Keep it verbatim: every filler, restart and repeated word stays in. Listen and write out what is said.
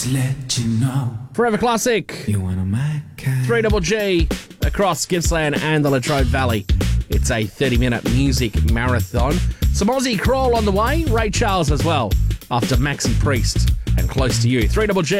to let you know. Forever Classic. You want my kind. three G G across Gippsland and the Latrobe Valley. It's a thirty-minute music marathon. Some Aussie crawl on the way. Ray Charles as well, after Maxi Priest and Close to You. three G G.